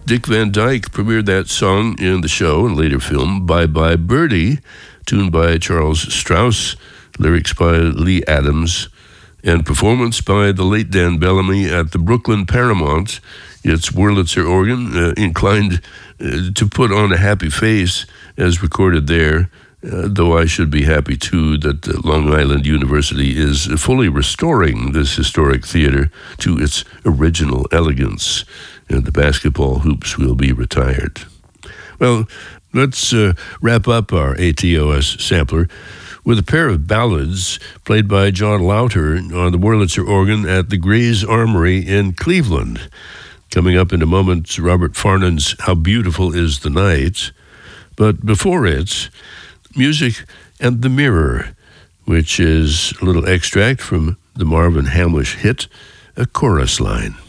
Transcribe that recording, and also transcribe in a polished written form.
Dick Van Dyke premiered that song in the show and later film Bye Bye Birdie, tuned by Charles Strauss, lyrics by Lee Adams, and performance by the late Dan Bellamy at the Brooklyn Paramount. It's Wurlitzer organ, inclined to put on a happy face as recorded there, though I should be happy too that Long Island University is fully restoring this historic theater to its original elegance, and the basketball hoops will be retired. Well, let's wrap up our ATOS sampler with a pair of ballads played by John Lauter on the Wurlitzer organ at the Gray's Armory in Cleveland. Coming up in a moment, Robert Farnon's How Beautiful Is the Night. But before it, music and the Mirror, which is a little extract from the Marvin Hamlish hit, A Chorus Line.